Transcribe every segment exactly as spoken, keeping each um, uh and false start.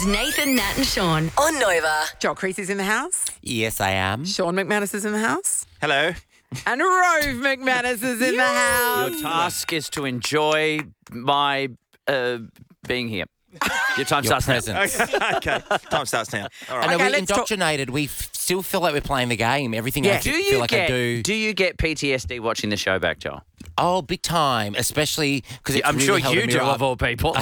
is Nathan, Nat and Sean on Nova. Joel Crease is in the house. Yes, I am. Sean McManus is in the house. Hello. And Rove McManus is in the house. Your task is to enjoy my uh, being here. Your time Your starts now. presence. Okay. Time starts now. All I right. know Okay, we're let's talk- indoctrinated. We f- still feel like we're playing the game. Everything Yeah. I Do feel you like get I do. you get P T S D watching the show back, Joel? Oh, big time. Especially because I'm really sure held a you do, mirror up. of all people.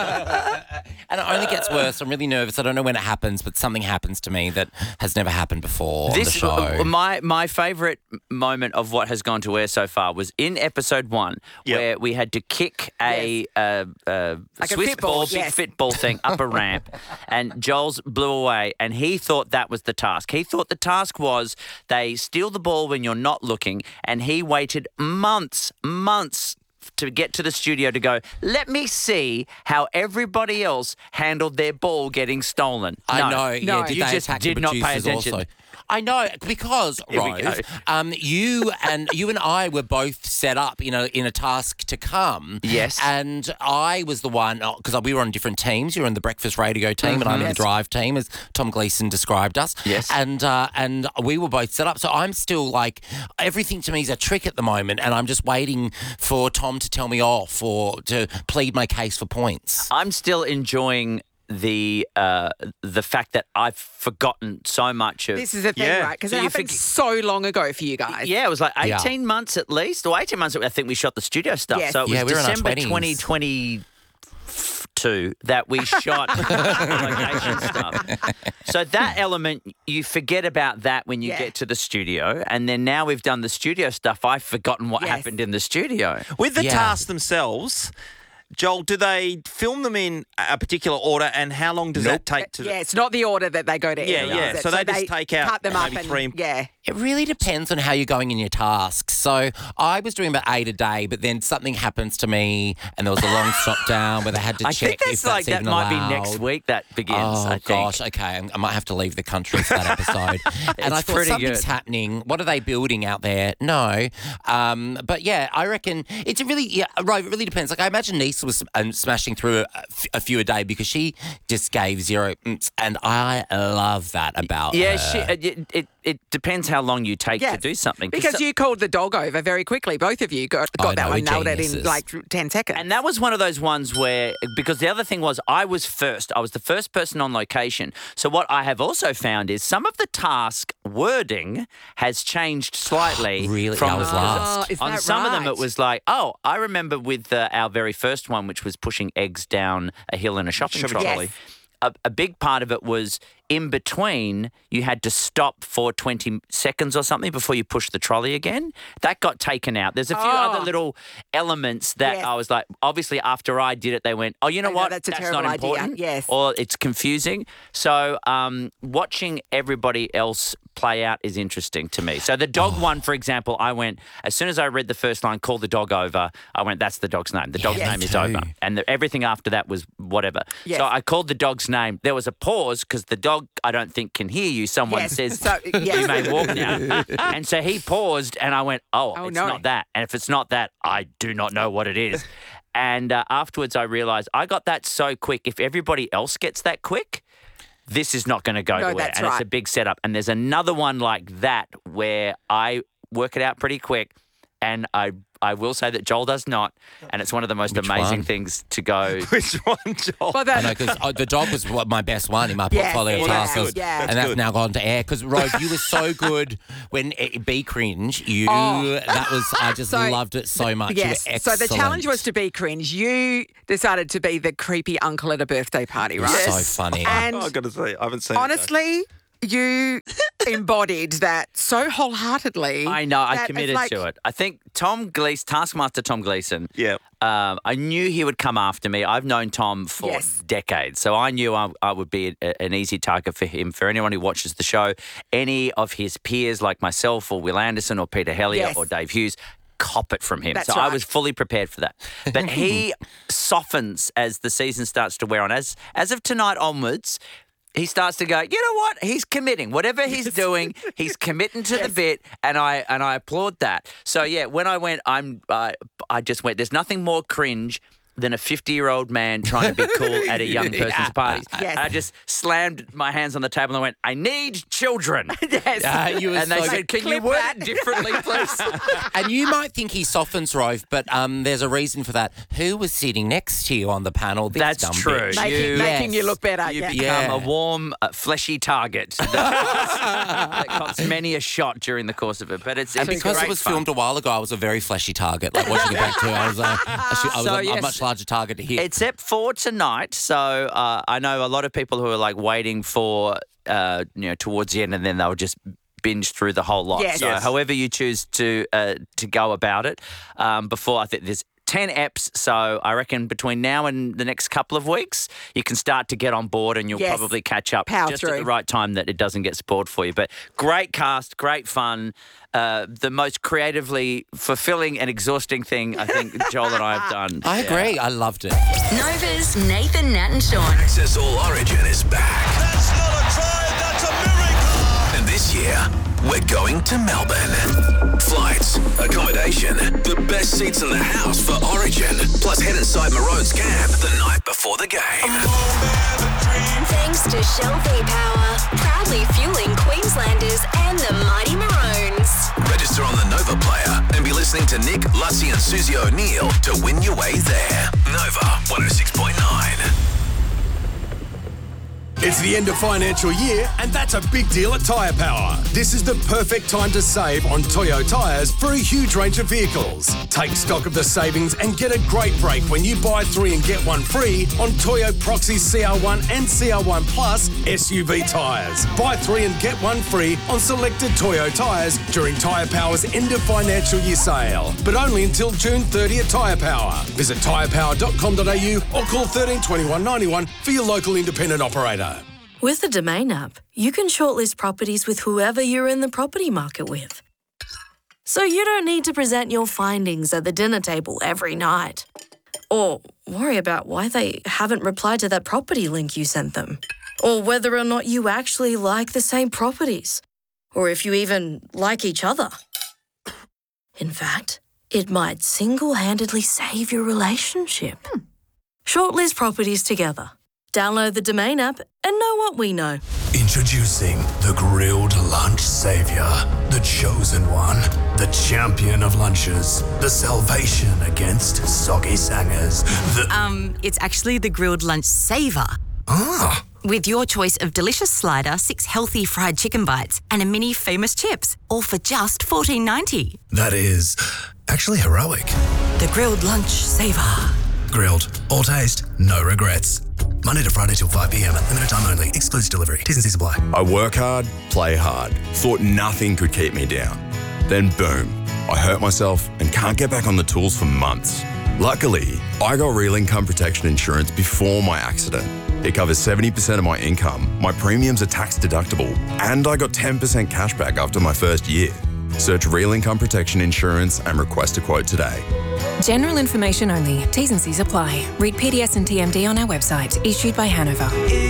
And it only gets worse. I'm really nervous. I don't know when it happens, but something happens to me that has never happened before on the show. uh, my my favourite moment of what has gone to air so far was in episode one, Yep. where we had to kick a uh, uh, Like a Swiss fit ball, ball, big yes. fit ball thing up a ramp, and Joel's blew away, and he thought that was the task. He thought the task was they steal the ball when you're not looking, and he waited months, months to get to the studio to go, let me see how everybody else handled their ball getting stolen. I No. know. No. Yeah, did You they just attack did the not pay producers attention. Also? I know because Here we go. Rose, um, you and you and I were both set up in a in a task to come. Yes. and I was the one because we were on different teams. You were on the Breakfast Radio team, and I'm in the Drive team, as Tom Gleeson described us. Yes. and uh, and we were both set up. So I'm still like everything to me is a trick at the moment, and I'm just waiting for Tom to tell me off or to plead my case for points. I'm still enjoying the uh, the fact that I've forgotten so much of. This is the thing, Yeah. right? Because So it you happened forget- so long ago for you guys. yeah, it was like Yeah. eighteen months at least, or eighteen months. I think we shot the studio stuff. Yes. So it was Yeah, we were in our December twenties. twenty twenty-two that we shot location stuff. So that element, you forget about that when you Yeah. get to the studio, and then now we've done the studio stuff. I've forgotten what Yes. happened in the studio. With the Yeah. tasks themselves, Joel, do they film them in a particular order, and how long does that take to? Yeah, it's not the order that they go to Yeah, air, yeah. is it? So they just take out cut them up maybe and, three- Yeah. It really depends on how you're going in your tasks. So I was doing about eight a day, but then something happens to me, and there was a long stop down where they had to I check think that's if that's like that even might allowed. be next week that begins. Oh I think. gosh, okay, I might have to leave the country for that episode. and I It's thought pretty something's good. happening. What are they building out there? No, um, but yeah, I reckon it's a really yeah. Right, it really depends. Like I imagine Nisa was um, smashing through a, f- a few a day because she just gave zero, mm, and I love that about Yeah, her. she, it, it it depends how long you take to Yes. do something. Because so- you called the dog over very quickly. Both of you got, got I that know, one, we're nailed it in geniuses. like ten seconds. And that was one of those ones where, because the other thing was, I was first. I was the first person on location. So what I have also found is some of the task wording has changed slightly. Really? From I was the- last. Oh, is on that some of them, right? it was like, oh, I remember with uh, our very first one, which was pushing eggs down a hill in a shopping Shopping trolley. Yes. A, a big part of it was in between, you had to stop for twenty seconds or something before you push the trolley again. That got taken out. There's a few Oh. other little elements that Yes. I was like, obviously, after I did it, they went, oh, you know I know, what? that's a not terrible idea." important. Yes. Or it's confusing. So um, watching everybody else play out is interesting to me. So the dog Oh. one, for example, I went, as soon as I read the first line, call the dog over, I went, that's the dog's name. The dog's Yes. name is Too. over. And the, everything after that was whatever. Yes. So I called the dog's name. There was a pause because the dog, I don't think, can hear you. Someone Yes. says, So, yes. you may walk now. And so he paused and I went, oh, Oh, it's no. not that. And if it's not that, I do not know what it is. And uh, afterwards I realised I got that so quick. If everybody else gets that quick, this is not going to go No, to air. that's And it's right. a big setup. And there's another one like that where I work it out pretty quick. And I I will say that Joel does not. And it's one of the most Which amazing one? things to go. Which one, Joel? Well, I that, know because uh, the dog was what my best one in my Yes, portfolio well, of that's tasks, good. Yeah. and That's that's good. now gone to air. Because Rose, you were so good when it, be cringe. You Oh. that was I just So, loved it so much. yes. You were So the challenge excellent. was to be cringe. You decided to be the creepy uncle at a birthday party, right? so funny. And Oh, I've got to say, I haven't seen it, honestly, you embodied that so wholeheartedly. I know, I that it's committed like- to it. I think Tom Gleeson, Taskmaster Tom Gleeson, though. Yeah. Um, I knew he would come after me. I've known Tom for Yes. decades, so I knew I, I would be a, an easy target for him. For anyone who watches the show, any of his peers like myself or Will Anderson or Peter Hellier Yes. or Dave Hughes, cop it from him. That's so I right. was fully prepared for that. But he softens as the season starts to wear on. As as of tonight onwards, he starts to go, you know what? He's committing. Whatever he's doing, he's committing to the bit, and I and I applaud that. So yeah, when I went, I'm uh, I just went. There's nothing more cringe than a fifty-year-old man trying to be cool at a young person's party. Yes. I just slammed my hands on the table and I went, I need children. Yes. Uh, you were And they so- said, can you Clip word that. it differently, please? And you might think he softens, Rove, but um, there's a reason for that. Who was sitting next to you on the panel? This That's dumb true. bitch? Making, You- making you Yes. look better. You yeah. become Yeah. a warm, uh, fleshy target that, that cops many a shot during the course of it. But it's, And it's because it great was fun. filmed a while ago, I was a very fleshy target. Like watching it back too, I was, uh, actually, I was So, a, a yes. much larger target to hit. Except for tonight. So uh, I know a lot of people who are like waiting for, uh, you know, towards the end and then they'll just binge through the whole lot. Yes. So Yes. however you choose to uh, to go about it, um, before I think there's ten eps, so I reckon between now and the next couple of weeks, you can start to get on board and you'll Yes. probably catch up Power just at through. the right time that it doesn't get spoiled for you. But great cast, great fun. Uh, the most creatively fulfilling and exhausting thing I think Joel and I have done. I Yeah. agree. I loved it. Nova's Nathan, Nat and Sean. Access All Origin is back. That's not a try, that's a miracle! And this year, we're going to Melbourne. Flights, accommodation, the best seats in the house for Origin. Plus head inside Maroon's camp the night before the game. Thanks to Shell V-Power, proudly fueling Queenslanders and the Mighty Maroons. Register on the Nova player and be listening to Nick, Lussie and Susie O'Neill to win your way there. Nova one oh six point nine. It's the end of financial year, and that's a big deal at Tyre Power. This is the perfect time to save on Toyo tyres for a huge range of vehicles. Take stock of the savings and get a great break when you buy three and get one free on Toyo Proxy C R one and C R one Plus S U V tyres. Buy three and get one free on selected Toyo tyres during Tyre Power's end of financial year sale, but only until June thirtieth. Tyre Power. Visit tyre power dot com dot a u or call thirteen twenty-one ninety-one for your local independent operator. With the Domain app, you can shortlist properties with whoever you're in the property market with. So you don't need to present your findings at the dinner table every night. Or worry about why they haven't replied to that property link you sent them. Or whether or not you actually like the same properties. Or if you even like each other. In fact, it might single-handedly save your relationship. Shortlist properties together. Download the Domain app and know what we know. Introducing the Grilled Lunch Savior, the chosen one, the champion of lunches, the salvation against soggy sangers, the... Um, it's actually the Grilled Lunch Saver. Ah, With your choice of delicious slider, six healthy fried chicken bites, and a mini famous chips, all for just fourteen ninety. that is actually heroic. The Grilled Lunch Saver. Grilled, all taste, no regrets. Monday to Friday till five p.m. Limited time only. Exclusive delivery. T's and C's apply. I work hard, play hard. Thought nothing could keep me down. Then boom, I hurt myself and can't get back on the tools for months. Luckily, I got Real Income Protection Insurance before my accident. It covers seventy percent of my income, my premiums are tax deductible, and I got ten percent cash back after my first year. Search Real Income Protection Insurance and request a quote today. General information only. T's and C's apply. Read P D S and T M D on our website. Issued by Hanover.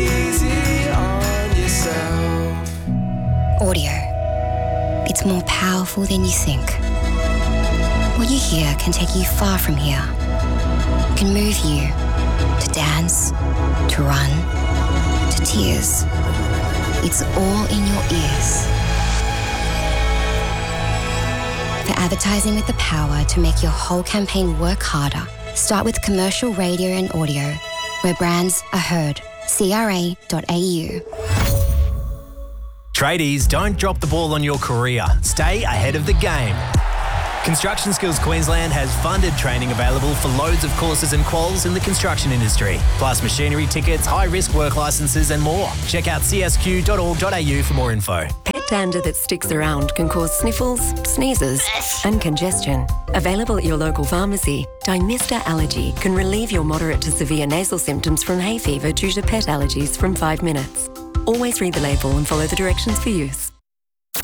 Audio. It's more powerful than you think. What you hear can take you far from here. It can move you to dance, to run, to tears. It's all in your ears. For advertising with the power to make your whole campaign work harder, start with commercial radio and audio, where brands are heard. C R A dot A U. Tradies, don't drop the ball on your career. Stay ahead of the game. Construction Skills Queensland has funded training available for loads of courses and quals in the construction industry, plus machinery tickets, high-risk work licences and more. Check out c s q dot org dot a u for more info. Pet dander that sticks around can cause sniffles, sneezes, and congestion. Available at your local pharmacy, Dymista Allergy can relieve your moderate to severe nasal symptoms from hay fever due to pet allergies from five minutes. Always read the label and follow the directions for use.